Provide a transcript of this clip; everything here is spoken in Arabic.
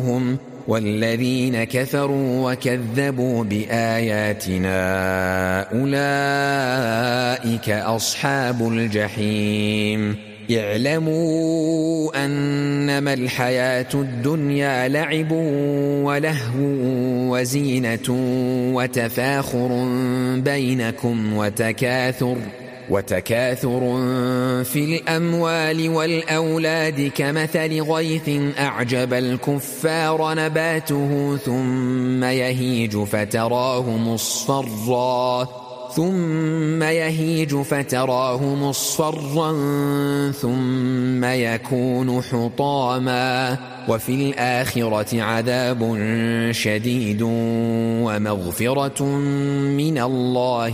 والذين كفروا وكذبوا بآياتنا أولئك أصحاب الجحيم اعلموا أنما الحياة الدنيا لعب ولهو وزينة وتفاخر بينكم وتكاثر في الأموال والأولاد كمثل غيث أعجب الكفار نباته ثم يهيج فتراه مصفرا ثم يكون حطاما وفي الآخرة عذاب شديد ومغفرة من الله